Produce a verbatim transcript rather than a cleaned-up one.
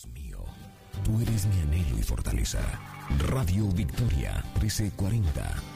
Dios mío, tú eres mi anhelo y fortaleza. Radio Victoria trece cuarenta.